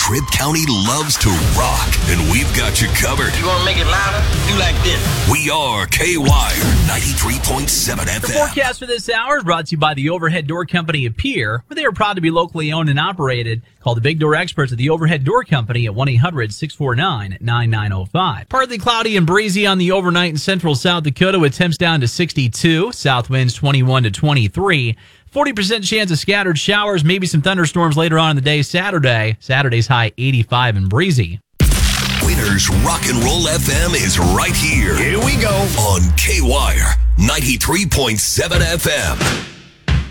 Tripp County loves to rock, and we've got you covered. You want to make it louder? Do like this. We are K-Wire 93.7 FM. The forecast for this hour is brought to you by the Overhead Door Company of Pierre, where they are proud to be locally owned and operated. Call the Big Door experts at the Overhead Door Company at 1-800-649-9905. Partly cloudy and breezy on the overnight in central South Dakota with temps down to 62, south winds 21 to 23. 40% chance of scattered showers, maybe some thunderstorms later on in the day Saturday. Saturday's high 85 and breezy. Winners Rock and Roll FM is right here. Here we go. On K-Wire 93.7 FM.